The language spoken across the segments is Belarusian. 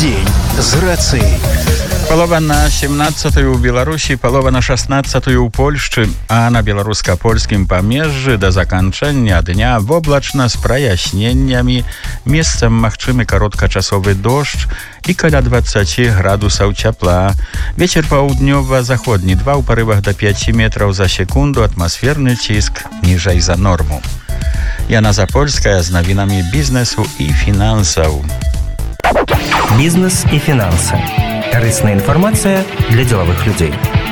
Дзень з рацыяй. Палова на 17-ю ў Беларусі, палова на 16-ю ў Польшчы, а на беларуска-польскім памежжы да заканчэння дня воблачна з праясненнямі, месцам магчымы кароткачасовы дождж і каля 20 градусаў цяпла. Вецер паўднёва-заходні 2 ў парывах да 5 метраў за секунду, атмасферны ціск ніжэй за норму. Яна Запольская з навінамі бізнесу і фінансаў. Бізнес і фінансы. Карысная інфармацыя для дзелавых людзей.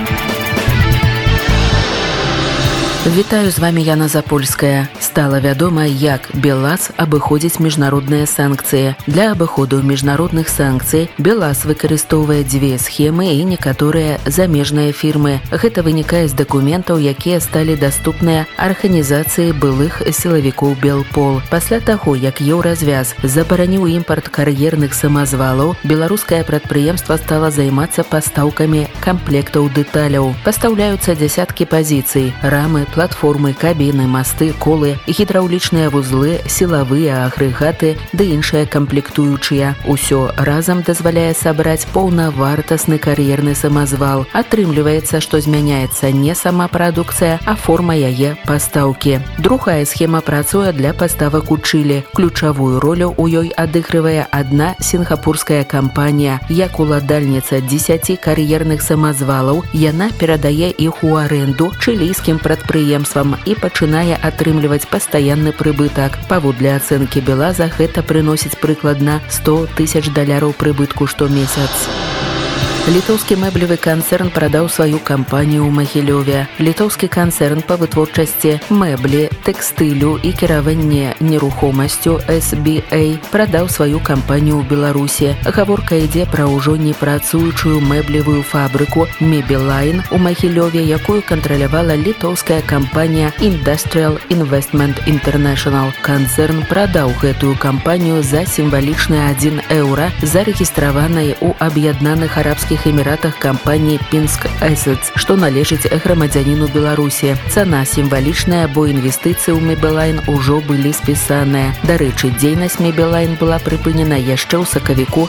Вітаю, з вами Яна Запольская. Стала вядома, як БелАЗ абыходзіць міжнародныя санкцыі. Для абыходу міжнародных санкцый БелАЗ выкарыстоўвае дзве схемы і некаторыя замежныя фірмы. Гэта вынікае з дакументаў, якія сталі даступныя арганізацыі былых сілавікоў Белпол. Пасля таго, як Еўразвяз забараніў імпарт кар'ерных самазвалаў, беларускае прадпрыемства стала займацца пастаўкамі камплектаў дэталяў. Пастаўляюцца дзясяткі пазіцый: рамы, платформы, кабіны, масты, колы, гідраўлічныя вузлы, сілавыя агрэгаты ды іншыя камплектуючыя. Усё разам дазваляе сабраць паўнавартасны кар'ерны самазвал. Атрымліваецца, што змяняецца не сама прадукцыя, а форма яе пастаўкі. Другая схема працуе для паставак у Чылі. Ключавую ролю ў ёй адыгрывае адна сінгапурская кампанія. Як уладальніца 10 кар'ерных самазвалаў, яна перадае іх у арэнду чылійскім прадпрыемствам і пачынае атрымліваць пастаянны прыбытак. Паводле ацэнкі БелАЗа гэта прыносіць прыкладна $100,000 прыбытку штомесяц. Літоўскі мэблевы канцэрн прадаў сваю кампанію ў Магілёве. Літоўскі канцэрн па вытворчасці мэблі, тэкстылю і кіраванне нерухомасцю SBA прадаў сваю кампанію ў Беларусі. Гаворка ідзе пра ўжо непрацуючую мэблевую фабрыку Мебелайн у Магілёве, якую кантралявала літоўская кампанія Industrial Investment International. Канцэрн прадаў гэтую кампанію за сімвалічны €1, зарэгістраванай у Аб'яднаных Арабскіх Эміратах кампаніі Pinsk Assets, што належыць грамадзяніну Беларусі. Цана сімвалічная, бо інвестыцыі ў Мебелайн ужо былі спісаныя. Дарэчы, дзейнасць Мебелайн была прыпынена яшчэ ў сакавіку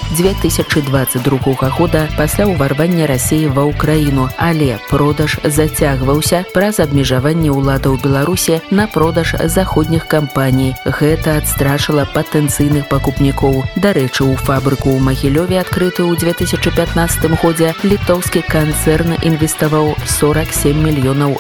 2022 года пасля ўварвання Расіі ва ўкраіну, але продаж зацягваўся праз абмежаванне ўладаў Беларусі на продаж заходніх кампаній. Гэта адстрашыла патэнцыйных пакупнікоў. Дарэчы, у фабрыку ў Магілёве, адкрытую ў 2015 годзе, літоўскі канцэрн інвеставаў €47 мільёнаў.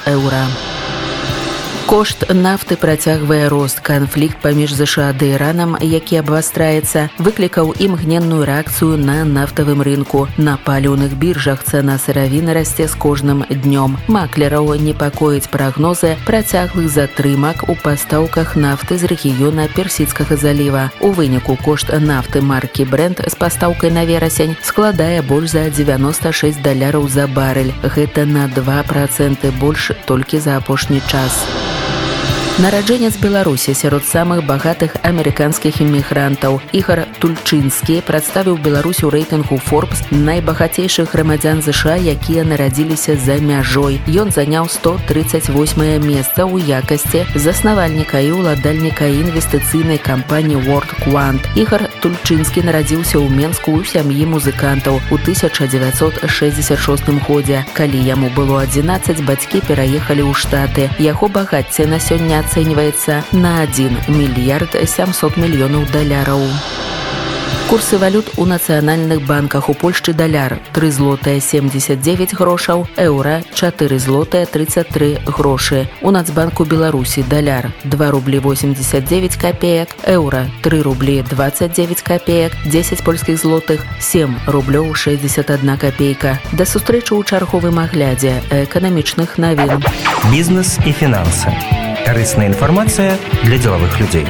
Кошт нафты працягвае рост. Канфлікт паміж ЗША ды Іранам, які абвастраецца, выклікаў імгненную рэакцыю на нафтавым рынку. На паліўных біржах цана сыравіны расце з кожным днём. Маклераў непакоіць прагнозы працяглых затрымак у пастаўках нафты з рэгіёна Персідскага заліва. У выніку кошт нафты маркі Brent з пастаўкай на верасень складае больш за $96 за барэль. Гэта на 2% больш толькі за апошні час. Нараджэнец Беларусі сярод самых багатых амерыканскіх іммігрантаў. Ігор Тульчынскі прадставіў Беларусь у рэйтынгу Forbes найбагацейшых грамадзян ЗША, якія нарадзіліся за мяжой. Ён заняў 138 месца ў якасці заснавальніка і ўладальніка інвестыцыйнай кампаніі World Quant. Ігор Тульчынскі нарадзіўся ў Менску ў сям'і музыкантаў у 1966 годзе. Калі яму было 11, бацькі пераехалі ў Штаты. Яго багацце на сёння ацэньваецца на $1,700 мільёнаў. Курсы валют у нацыянальных банках. У Польшчы даляр 3 злотыя 79 грошаў, еўра 4 злотыя 33 грошы. У Нацбанку Беларусі даляр 2 рублі 89 копеек, еўра 3 рублі 29 копеек, 10 польскіх злотых 7 рублёў 61 копейка. Да сустрэчы ў чарговым аглядзе эканамічных навін. Бізнес і фінансы. Карысная інфармацыя для дзелавых людзей.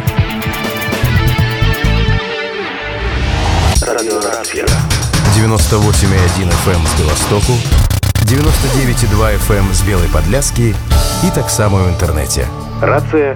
98,1 FM з Беластоку, 99,2 FM з Белай Падляскі і таксама ў інтэрнэце. Рацыя